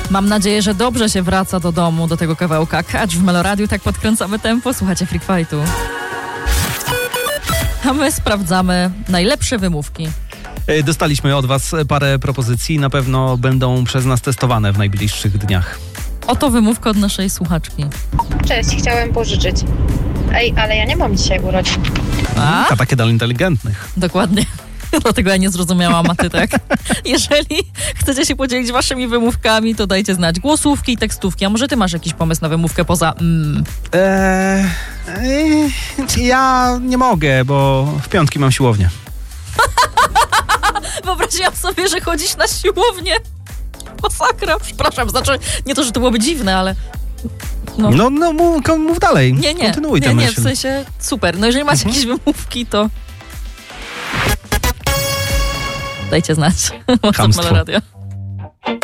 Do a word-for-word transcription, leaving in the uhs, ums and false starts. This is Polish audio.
Mam nadzieję, że dobrze się wraca do domu, do tego kawałka. Catch w Meloradiu, tak podkręcamy tempo. Słuchajcie Freak Fightu. A my sprawdzamy najlepsze wymówki. Dostaliśmy od was parę propozycji, na pewno będą przez nas testowane w najbliższych dniach. Oto wymówka od naszej słuchaczki. Cześć, chciałem pożyczyć. Ej, ale ja nie mam dzisiaj urodzin. A? A takie dla inteligentnych. Dokładnie. Dlatego ja nie zrozumiałam, a ty tak. Jeżeli chcecie się podzielić waszymi wymówkami, to dajcie znać głosówki i tekstówki. A może ty masz jakiś pomysł na wymówkę poza mm? Eee, eee, ja nie mogę, bo w piątki mam siłownię. Wyobraziłam sobie, że chodzisz na siłownię. Masakra. Przepraszam, znaczy nie to, że to byłoby dziwne, ale... No, no, no mów, mów dalej. Nie, nie, Kontynuuj nie, tę nie, myśl. w sensie super. No jeżeli macie Mhm. jakieś wymówki, to dajcie znać. Chamstwo. WhatsApp Meloradiu.